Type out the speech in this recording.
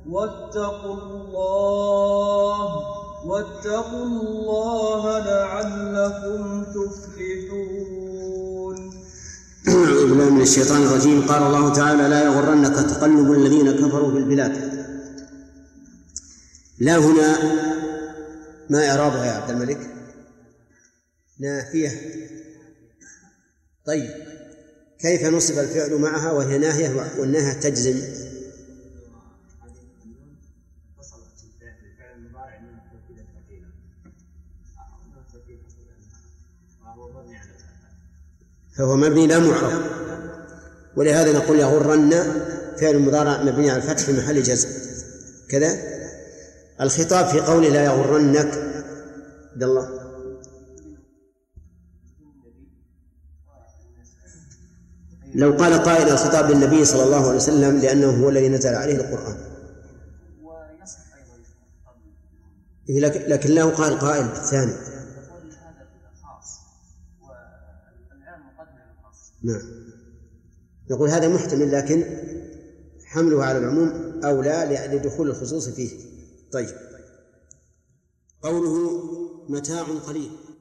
واتقوا الله لعلكم تفلحون. أعوذ بالله من الشيطان الرجيم. قال الله تعالى: لا يغرنك تقلب الذين كفروا في البلاد. لا هنا ما إعرابها يا عبد الملك؟ نافية. طيب كيف نصب الفعل معها وهي ناهية والناهية تجزم؟ فهو مبني لا معرب، ولهذا نقول يغرن فعل مضارع مبني على الفتح في محل جزم كذا. الخطاب في قوله لا يغرنك عبد الله. لو قال قائل الخطاب للنبي صلى الله عليه وسلم لأنه هو الذي نزل عليه القرآن، لكن له قال قائل ثاني. نعم نقول هذا محتمل، لكن حمله على العموم أولى لدخول الخصوص فيه. طيب قوله متاع قليل